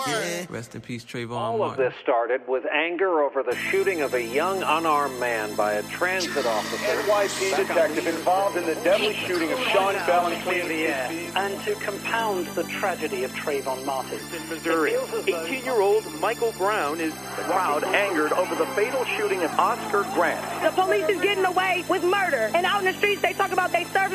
Yeah. Rest in peace, Trayvon All of Martin. this started with anger over the shooting of a young unarmed man by a transit officer. NYPD detective involved in the deadly shooting of Sean Bell and clear the air. And to compound the tragedy of Trayvon Martin. In Missouri, 18-year-old Michael Brown is the crowd angered over the fatal shooting of Oscar Grant. The police is getting away with murder. And out in the streets, they talk about they serving